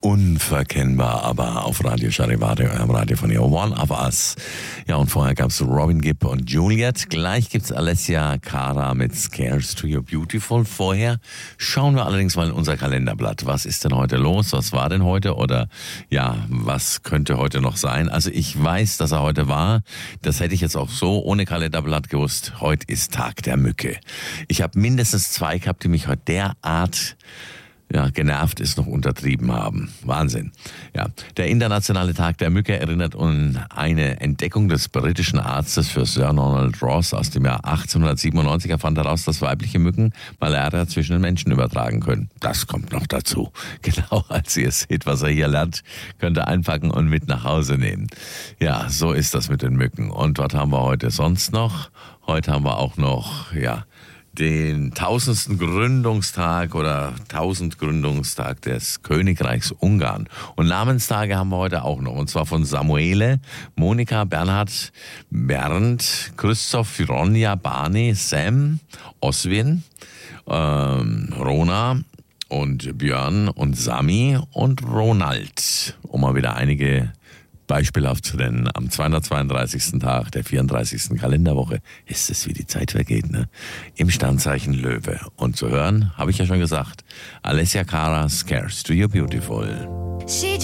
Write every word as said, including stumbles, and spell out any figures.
Unverkennbar, aber auf Radio Charivari, eurem Radio von ihr, One of Us. Ja, und vorher gab's Robin Gibb und Juliet. Gleich gibt's Alessia Cara mit Scares to Your Beautiful. Vorher schauen wir allerdings mal in unser Kalenderblatt. Was ist denn heute los? Was war denn heute? Oder ja, was könnte heute noch sein? Also ich weiß, dass er heute war. Das hätte ich jetzt auch so ohne Kalenderblatt gewusst. Heute ist Tag der Mücke. Ich habe mindestens zwei gehabt, die mich heute derart ja, genervt ist, noch untertrieben haben. Wahnsinn. Ja, der internationale Tag der Mücke erinnert an eine Entdeckung des britischen Arztes für Sir Ronald Ross aus dem Jahr achtzehnhundertsiebenundneunzig. Er fand heraus, dass weibliche Mücken Malaria zwischen den Menschen übertragen können. Das kommt noch dazu. Genau, als ihr seht, was er hier lernt, könnt ihr einpacken und mit nach Hause nehmen. Ja, so ist das mit den Mücken. Und was haben wir heute sonst noch? Heute haben wir auch noch, ja, den tausendsten Gründungstag oder Tausendgründungstag des Königreichs Ungarn. Und Namenstage haben wir heute auch noch. Und zwar von Samuele, Monika, Bernhard, Bernd, Christoph, Ronja, Barney, Sam, Oswin, ähm, Rona und Björn und Sami und Ronald. Um mal wieder einige beispielhaft zu nennen, am zweihundertzweiunddreißigsten Tag der vierunddreißigsten Kalenderwoche ist es, wie die Zeit vergeht, ne? Im Sternzeichen Löwe. Und zu hören, habe ich ja schon gesagt, Alessia Cara, Scares to Your Beautiful.